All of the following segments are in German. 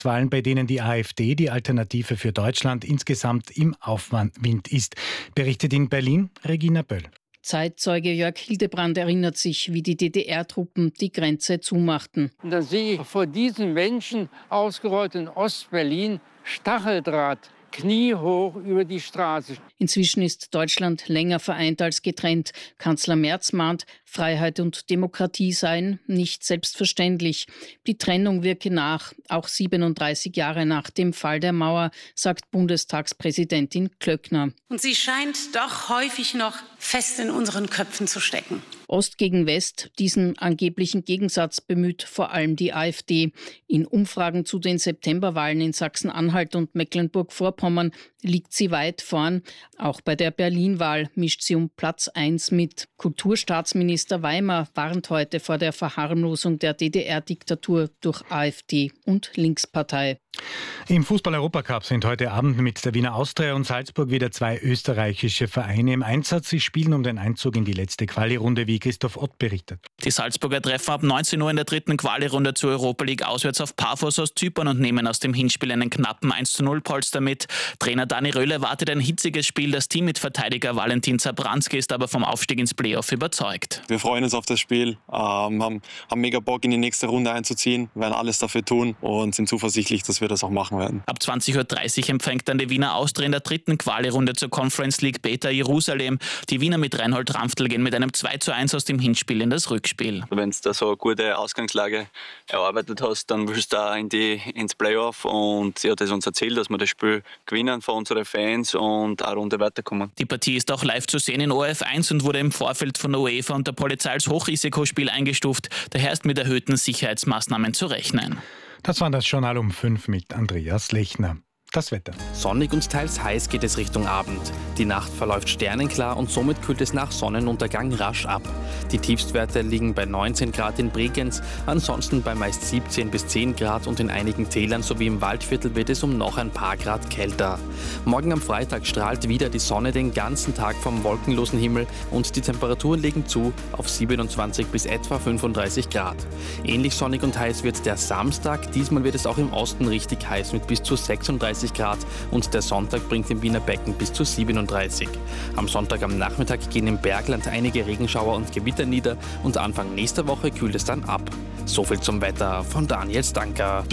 Wahlen, bei denen die AfD, die Alternative für Deutschland, insgesamt im Aufwind ist. Berichtet in Berlin Regina Böll. Zeitzeuge Jörg Hildebrand erinnert sich, wie die DDR-Truppen die Grenze zumachten. Und dann sehe ich vor diesen Menschen ausgerollt in Ostberlin Stacheldraht, kniehoch über die Straße. Inzwischen ist Deutschland länger vereint als getrennt. Kanzler Merz mahnt, Freiheit und Demokratie seien nicht selbstverständlich. Die Trennung wirke nach, auch 37 Jahre nach dem Fall der Mauer, sagt Bundestagspräsidentin Klöckner. Und sie scheint doch häufig noch fest in unseren Köpfen zu stecken. Ost gegen West, diesen angeblichen Gegensatz bemüht vor allem die AfD. In Umfragen zu den Septemberwahlen in Sachsen-Anhalt und Mecklenburg-Vorpommern liegt sie weit vorn. Auch bei der Berlin-Wahl mischt sie um Platz 1 mit. Kulturstaatsminister Weimar warnt heute vor der Verharmlosung der DDR-Diktatur durch AfD und Linkspartei. Im Fußball-Europacup sind heute Abend mit der Wiener Austria und Salzburg wieder zwei österreichische Vereine im Einsatz. Sie spielen um den Einzug in die letzte Quali-Runde, wie Christoph Ott berichtet. Die Salzburger treffen ab 19 Uhr in der dritten Quali-Runde zur Europa League auswärts auf Paphos aus Zypern und nehmen aus dem Hinspiel einen knappen 1:0-Polster mit. Trainer Dani Röhl erwartet ein hitziges Spiel. Das Team mit Verteidiger Valentin Zabranski ist aber vom Aufstieg ins Playoff überzeugt. Wir freuen uns auf das Spiel, haben mega Bock in die nächste Runde einzuziehen, werden alles dafür tun und sind zuversichtlich, dass wir das auch machen werden. Ab 20.30 Uhr empfängt dann die Wiener Austria in der dritten Quali-Runde zur Conference League Beta Jerusalem. Die Wiener mit Reinhold Ramftl gehen mit einem 2:1 aus dem Hinspiel in das Rückspiel. Wenn du da so eine gute Ausgangslage erarbeitet hast, dann willst du da ins Playoff und ja, das ist unser Ziel, dass wir das Spiel gewinnen für unsere Fans und eine Runde weiterkommen. Die Partie ist auch live zu sehen in ORF 1 und wurde im Vorfeld von der UEFA und der Polizei als Hochrisikospiel eingestuft. Daher ist mit erhöhten Sicherheitsmaßnahmen zu rechnen. Das war das Journal um 5 mit Andreas Lechner. Das Wetter. Sonnig und teils heiß geht es Richtung Abend. Die Nacht verläuft sternenklar und somit kühlt es nach Sonnenuntergang rasch ab. Die Tiefstwerte liegen bei 19 Grad in Bregenz, ansonsten bei meist 17 bis 10 Grad und in einigen Tälern sowie im Waldviertel wird es um noch ein paar Grad kälter. Morgen am Freitag strahlt wieder die Sonne den ganzen Tag vom wolkenlosen Himmel und die Temperaturen legen zu auf 27 bis etwa 35 Grad. Ähnlich sonnig und heiß wird der Samstag. Diesmal wird es auch im Osten richtig heiß mit bis zu 36 Grad und der Sonntag bringt im Wiener Becken bis zu 37. Am Sonntag am Nachmittag gehen im Bergland einige Regenschauer und Gewitter nieder und Anfang nächster Woche kühlt es dann ab. So viel zum Wetter von Daniel Stanker.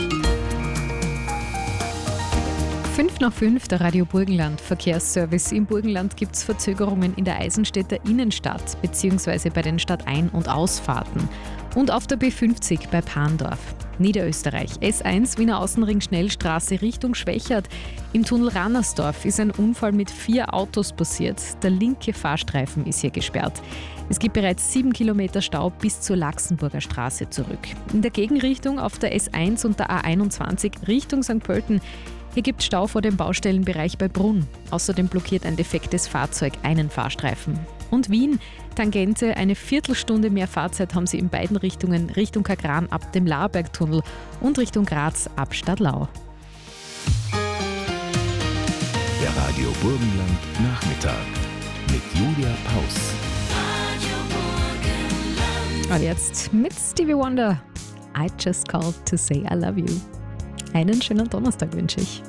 5:05, der Radio Burgenland Verkehrsservice. Im Burgenland gibt es Verzögerungen in der Eisenstädter Innenstadt bzw. bei den Stadtein- und Ausfahrten und auf der B50 bei Pandorf. Niederösterreich, S1 Wiener Außenring Schnellstraße Richtung Schwächert. Im Tunnel Rannersdorf ist ein Unfall mit 4 Autos passiert. Der linke Fahrstreifen ist hier gesperrt. Es gibt bereits 7 Kilometer Stau bis zur Laxenburger Straße zurück. In der Gegenrichtung auf der S1 und der A21 Richtung St. Pölten. Hier gibt es Stau vor dem Baustellenbereich bei Brunn. Außerdem blockiert ein defektes Fahrzeug einen Fahrstreifen. Und Wien, Tangente, eine Viertelstunde mehr Fahrzeit haben sie in beiden Richtungen, Richtung Kagran ab dem Laarbergtunnel und Richtung Graz ab Stadlau. Der Radio Burgenland Nachmittag mit Julia Paus. Und jetzt mit Stevie Wonder. I just called to say I love you. Einen schönen Donnerstag wünsche ich.